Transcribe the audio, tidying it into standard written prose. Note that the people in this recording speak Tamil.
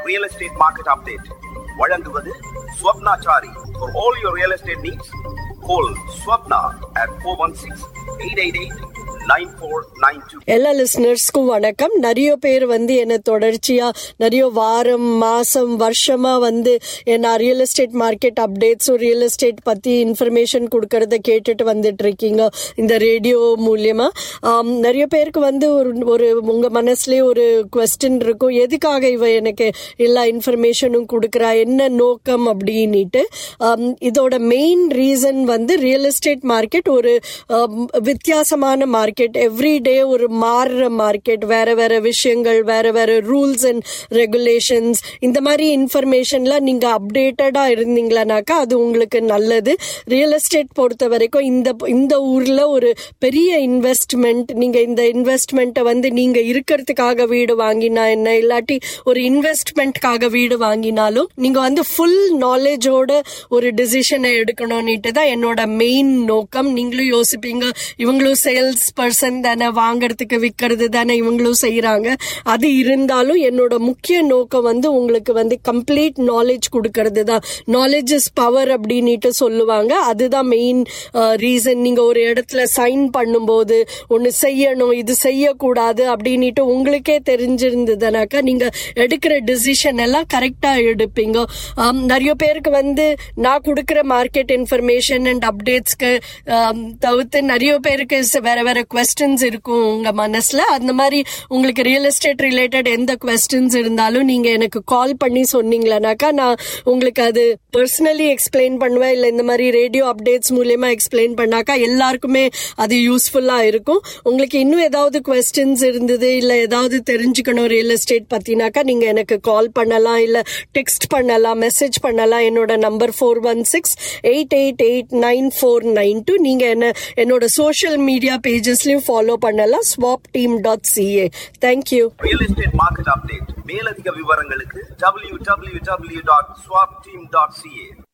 ரியல் எஸ்டேட் மார்க்கெட் அப்டேட் வழங்குவது Swapnachari. For all your real estate needs, call Swapna at 416-888-9492. எல்லா லிசனர்ஸ்க்கும் வணக்கம். நிறைய பேர் என்ன தொடர்ச்சியா நிறைய வாரம் மாசம் வருஷமா என்ன real estate market அப்டேட்ஸும் real estate பத்தி இன்ஃபர்மேஷன் கொடுக்கறத கேட்டுட்டு வந்துட்டு இருக்கீங்க இந்த ரேடியோ மூலியமா. நிறைய பேருக்கு ஒரு உங்க மனசுலயே ஒரு குவெஸ்டின் இருக்கும், எதுக்காக இவ எனக்கு எல்லா இன்ஃபர்மேஷனும் கொடுக்கறா, என்ன நோக்கம் அப்படின்னுட்டு. இதோட main reason real estate market ஒரு வித்தியாசமான மார்க்கெட். எவ்ரி டே ஒரு மாறுற மார்க்கெட். வேற வேற விஷயங்கள், வேற வேற ரூல்ஸ் அண்ட் ரெகுலேஷன்ஸ், இந்த மாதிரி இன்ஃபர்மேஷன்லாம் நீங்க அப்டேட்டடா இருந்தீங்களானாக்கா அது உங்களுக்கு நல்லது. ரியல் எஸ்டேட் பொறுத்த வரைக்கும் இந்த ஊர்ல ஒரு பெரிய இன்வெஸ்ட்மெண்ட். நீங்க இந்த இன்வெஸ்ட்மெண்ட்டை நீங்க இருக்கிறதுக்காக வீடு வாங்கினா என்ன, இல்லாட்டி ஒரு இன்வெஸ்ட்மெண்ட்காக வீடு வாங்கினாலும் நீங்க ஃபுல் நாலேஜோட ஒரு டிசிஷனை எடுக்கணும்னுட்டு தான் என்னோட மெயின் நோக்கம். நீங்களும் யோசிப்பீங்க, இவங்களும் சேல்ஸ் பர்சன் தானே, வாங்கறதுக்கு விற்கிறது தானே இவங்களும் செய்யறாங்க. அது இருந்தாலும் என்னோட முக்கிய நோக்கம் உங்களுக்கு கம்ப்ளீட் நாலேஜ் கொடுக்கறது தான். நாலேஜ் இஸ் பவர் அப்படின்னுட்டு சொல்லுவாங்க. அதுதான் மெயின் ரீசன். நீங்க ஒரு இடத்துல சைன் பண்ணும்போது ஒன்னு செய்யணும், இது செய்யக்கூடாது அப்படின்னுட்டு உங்களுக்கே தெரிஞ்சிருந்ததுனாக்கா நீங்க எடுக்கிற டிசிஷன் எல்லாம் கரெக்டா எடுப்பீங்க. நிறைய பேருக்கு நான் கொடுக்கிற மார்க்கெட் இன்ஃபர்மேஷன் அண்ட் அப்டேட்ஸ்க்கு தவிர்த்து நிறைய பேருக்கு வேற வேற குவெஸ்டின்ஸ் இருக்கும் உங்க மனசுல. அந்த மாதிரி உங்களுக்கு ரியல் எஸ்டேட் ரிலேட்டட் எந்த குவெஸ்டின்ஸ் இருந்தாலும் நீங்க எனக்கு கால் பண்ணி சொன்னீங்களானாக்கா நான் உங்களுக்கு அது பர்சனலி எக்ஸ்பிளைன் பண்ணுவேன். இல்ல இந்த மாதிரி ரேடியோ அப்டேட்ஸ் மூலியமா எக்ஸ்பிளைன் பண்ணாக்கா எல்லாருக்குமே அது யூஸ்ஃபுல்லா இருக்கும். உங்களுக்கு இன்னும் ஏதாவது குவெஸ்டின்ஸ் இருந்தது, இல்ல ஏதாவது தெரிஞ்சுக்கணும் ரியல் எஸ்டேட் பத்தினாக்கா நீங்க எனக்கு கால் பண்ணலாம், இல்ல டெக்ஸ்ட் பண்ணலாம், மெசேஜ் பண்ணலாம். என்னோட நம்பர் 416-888-9492. நீங்க என்னோட சோஷியல் மீடியா பேஜஸ்லயும் ஃபாலோ பண்ணலாம், swapteam.ca. Thank you. Real estate market update. மேலதிக விவரங்களுக்கு www.swapteam.ca.